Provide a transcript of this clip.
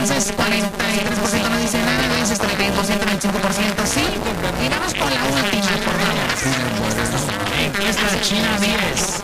entonces 43% no dice nada, veces 31%, 25%, sí. Y vamos con la última, por favor. Esta es la China 10.